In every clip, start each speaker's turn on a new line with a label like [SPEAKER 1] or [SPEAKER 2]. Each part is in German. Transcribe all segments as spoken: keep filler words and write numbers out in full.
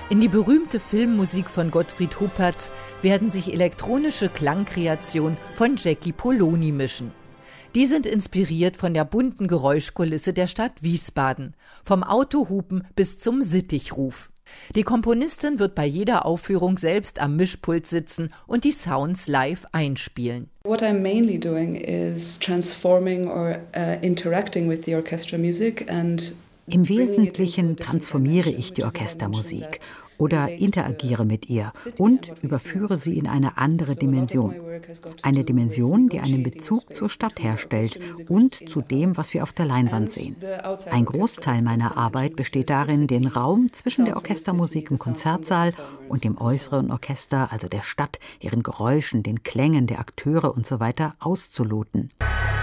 [SPEAKER 1] In die berühmte Filmmusik von Gottfried Huppertz werden sich elektronische Klangkreationen von Jackie Poloni mischen. Die sind inspiriert von der bunten Geräuschkulisse der Stadt Wiesbaden, vom Autohupen bis zum Sittichruf. Die Komponistin wird bei jeder Aufführung selbst am Mischpult sitzen und die Sounds live einspielen.
[SPEAKER 2] What I'm mainly doing is transforming or uh, interacting with the orchestra music and
[SPEAKER 3] Im Wesentlichen transformiere ich die Orchestermusik oder interagiere mit ihr und überführe sie in eine andere Dimension. Eine Dimension, die einen Bezug zur Stadt herstellt und zu dem, was wir auf der Leinwand sehen. Ein Großteil meiner Arbeit besteht darin, den Raum zwischen der Orchestermusik im Konzertsaal und dem äußeren Orchester, also der Stadt, ihren Geräuschen, den Klängen der Akteure usw. auszuloten.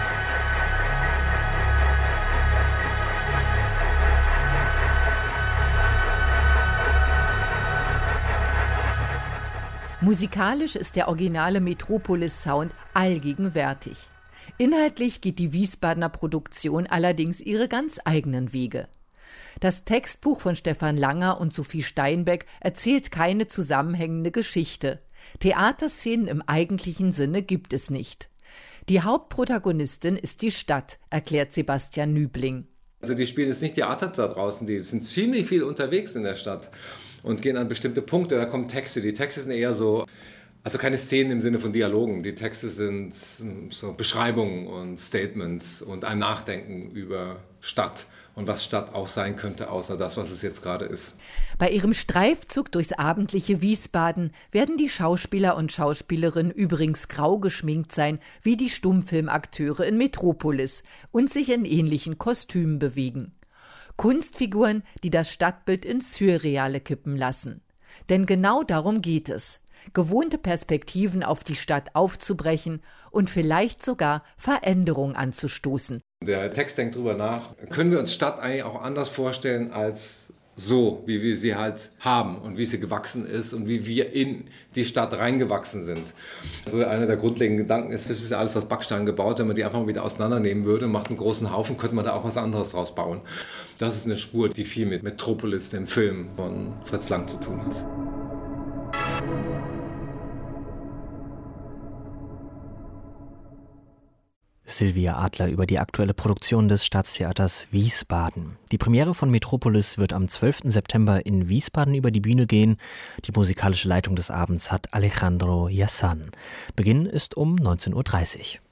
[SPEAKER 1] Musikalisch ist der originale Metropolis-Sound allgegenwärtig. Inhaltlich geht die Wiesbadener Produktion allerdings ihre ganz eigenen Wege. Das Textbuch von Stefan Langer und Sophie Steinbeck erzählt keine zusammenhängende Geschichte. Theaterszenen im eigentlichen Sinne gibt es nicht. Die Hauptprotagonistin ist die Stadt, erklärt Sebastian Nübling.
[SPEAKER 4] Also die spielen jetzt nicht Theater da draußen, die sind ziemlich viel unterwegs in der Stadt und gehen an bestimmte Punkte, da kommen Texte. Die Texte sind eher so, also keine Szenen im Sinne von Dialogen, die Texte sind so Beschreibungen und Statements und ein Nachdenken über Stadt und was Stadt auch sein könnte, außer das, was es jetzt gerade ist.
[SPEAKER 1] Bei ihrem Streifzug durchs abendliche Wiesbaden werden die Schauspieler und Schauspielerinnen übrigens grau geschminkt sein, wie die Stummfilmakteure in Metropolis und sich in ähnlichen Kostümen bewegen. Kunstfiguren, die das Stadtbild ins Surreale kippen lassen. Denn genau darum geht es, gewohnte Perspektiven auf die Stadt aufzubrechen und vielleicht sogar Veränderung anzustoßen.
[SPEAKER 4] Der Text denkt drüber nach, können wir uns Stadt eigentlich auch anders vorstellen als so, wie wir sie halt haben und wie sie gewachsen ist und wie wir in die Stadt reingewachsen sind. Also einer der grundlegenden Gedanken ist, das ist ja alles aus Backstein gebaut, wenn man die einfach mal wieder auseinandernehmen würde, macht einen großen Haufen, könnte man da auch was anderes draus bauen. Das ist eine Spur, die viel mit Metropolis, dem Film von Fritz Lang, zu tun hat.
[SPEAKER 5] Silvia Adler über die aktuelle Produktion des Staatstheaters Wiesbaden. Die Premiere von Metropolis wird am zwölften September in Wiesbaden über die Bühne gehen. Die musikalische Leitung des Abends hat Alejandro Yassan. Beginn ist um neunzehn Uhr dreißig.